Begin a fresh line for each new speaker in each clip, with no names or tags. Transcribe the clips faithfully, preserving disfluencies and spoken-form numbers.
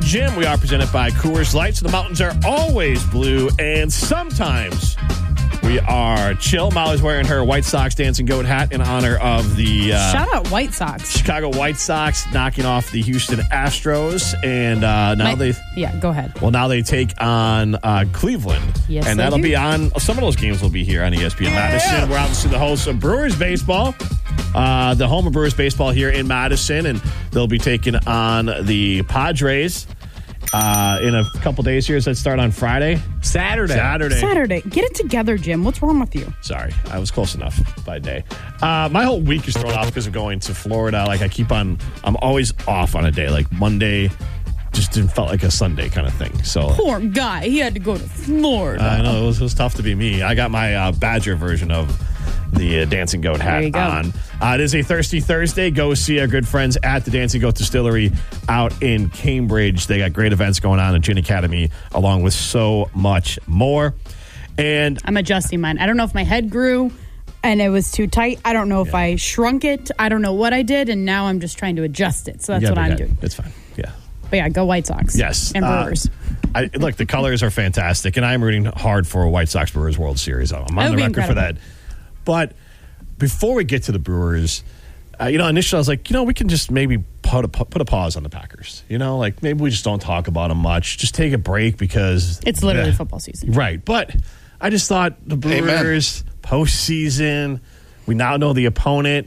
Jim. We are presented by Coors Light, so the mountains are always blue, and sometimes we are chill. Molly's wearing her White Sox dancing goat hat in honor of the uh,
shout out White Sox.
Chicago White Sox knocking off the Houston Astros, and uh, now
My,
they
yeah go ahead.
Well, now they take on uh, Cleveland,
yes,
and that'll
do.
be on. Some of those games will be here on E S P N Madison. We're obviously the hosts of Brewers baseball, uh, the home of Brewers baseball here in Madison, and they'll be taking on the Padres. Uh, in a couple days here. Does that start on Friday?
Saturday.
Saturday.
Saturday. Get it together, Jim. What's wrong with you?
Sorry. I was close enough by day. Uh, my whole week is thrown off because of going to Florida. Like, I keep on, I'm always off on a day. Like, Monday just didn't felt like a Sunday kind of thing. So
poor guy. He had to go to Florida.
I know. It was, it was tough to be me. I got my uh, Badger version of the uh, Dancing Goat hat on. Uh, it is a Thirsty Thursday. Go see our good friends at the Dancing Goat Distillery out in Cambridge. They got great events going on at Gin Academy, along with so much more. And
I'm adjusting mine. I don't know if my head grew and it was too tight. I don't know if yeah. I shrunk it. I don't know what I did, and now I'm just trying to adjust it. So that's what I'm
good.
doing.
It's fine. Yeah.
But yeah, go White Sox.
Yes.
And Brewers.
Uh, I, look, the colors are fantastic, and I'm rooting hard for a White Sox Brewers World Series. I'm on the record incredible. for that. But before we get to the Brewers, uh, you know, initially I was like, you know, we can just maybe put a, put a pause on the Packers. You know, like maybe we just don't talk about them much. Just take a break because
it's literally
uh,
football season.
Right. But I just thought the Brewers, Amen. postseason, we now know the opponent.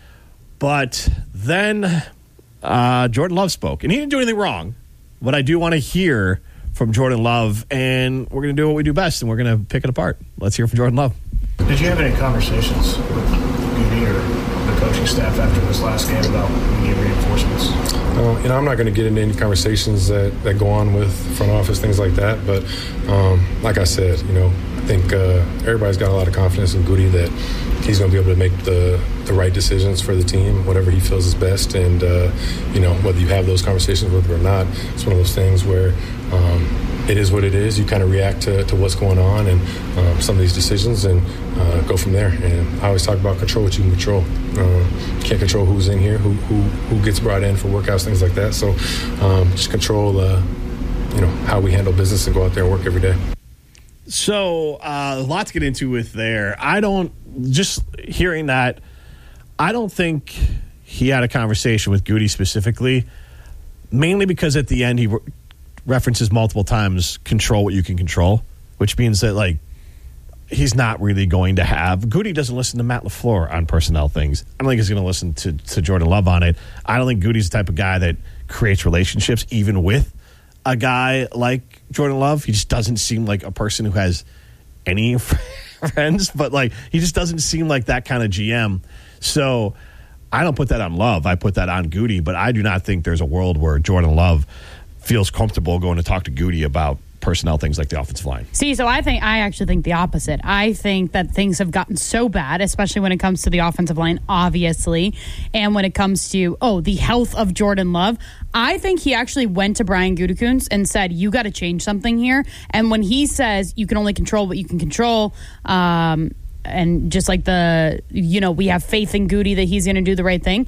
But then uh, Jordan Love spoke, and he didn't do anything wrong. But I do want to hear from Jordan Love, and we're going to do what we do best, and we're going to pick it apart. Let's hear from Jordan Love.
Did you have any conversations with Goody or the coaching staff after this last game about needing reinforcements?
Uh, you know, I'm not going to get into any conversations that, that go on with front office, things like that. But um, like I said, you know, I think uh, everybody's got a lot of confidence in Goody that he's going to be able to make the, the right decisions for the team, whatever he feels is best. And, uh, you know, whether you have those conversations with him or not, it's one of those things where um, it is what it is. You kind of react to, to what's going on and um, some of these decisions and uh, go from there. And I always talk about control what you can control. Uh, can't control who's in here, who, who who gets brought in for workouts, things like that. So um, just control, uh, you know, how we handle business and go out there and work every day.
So uh, a lot to get into with there. I don't, just hearing that, I don't think he had a conversation with Goody specifically, mainly because at the end he re- references multiple times control what you can control, which means that, like, he's not really going to have, Goody doesn't listen to Matt LaFleur on personnel things. I don't think he's going to listen to, to Jordan Love on it. I don't think Goody's the type of guy that creates relationships even with a guy like Jordan Love. He just doesn't seem like a person who has any friends, but like he just doesn't seem like that kind of G M. So I don't put that on Love. I put that on Goody, but I do not think there's a world where Jordan Love feels comfortable going to talk to Goody about personnel things like the offensive line.
See, so I think I actually think the opposite. I think that things have gotten so bad, especially when it comes to the offensive line, obviously, and when it comes to, oh, the health of Jordan Love. I think he actually went to Brian Gutekunst and said, you got to change something here. And when he says you can only control what you can control, um, and just like the, you know, we have faith in Goody that he's going to do the right thing,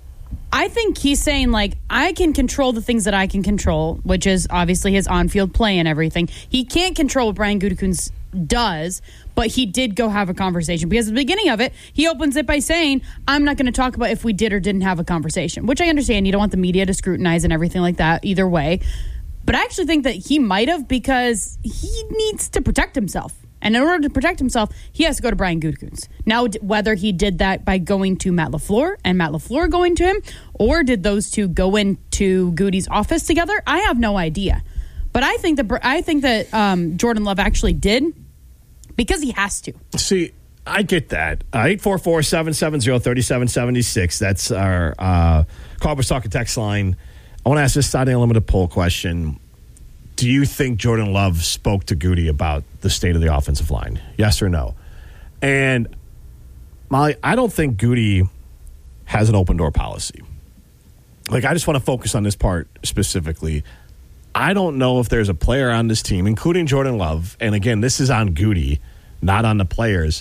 I think he's saying, like, I can control the things that I can control, which is obviously his on-field play and everything. He can't control what Brian Gutekunst does, but he did go have a conversation. Because at the beginning of it, he opens it by saying, I'm not going to talk about if we did or didn't have a conversation, which I understand. You don't want the media to scrutinize and everything like that either way. But I actually think that he might have, because he needs to protect himself. And in order to protect himself, he has to go to Brian Gutekunst. Now, whether he did that by going to Matt LaFleur and Matt LaFleur going to him, or did those two go into Goody's office together, I have no idea. But I think that I think that um, Jordan Love actually did, because he has to.
See, I get that. Uh, eight four four, seven seven zero, three seven seven six. That's our uh, Cowboys Talk and Text line. I want to ask this Saturday Unlimited poll question. Do you think Jordan Love spoke to Goody about the state of the offensive line? Yes or no? And, Molly, I don't think Goody has an open door policy. Like, I just want to focus on this part specifically. I don't know if there's a player on this team, including Jordan Love, and again, this is on Goody, not on the players,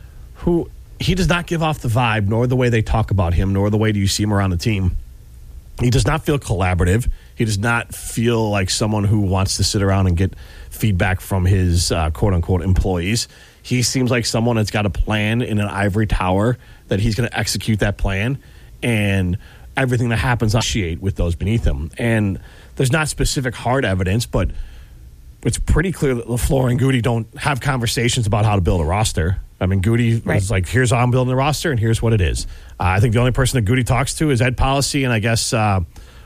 who he does not give off the vibe, nor the way they talk about him, nor the way do you see him around the team, He does not feel collaborative. He does not feel like someone who wants to sit around and get feedback from his uh, quote-unquote employees. He seems like someone that's got a plan in an ivory tower that he's going to execute that plan, and everything that happens associate with those beneath him. And there's not specific hard evidence, but it's pretty clear that LaFleur and Goody don't have conversations about how to build a roster. I mean, Goody
Right.
was like, here's how I'm building the roster, and here's what it is. Uh, I think the only person that Goody talks to is Ed Policy, and I guess uh,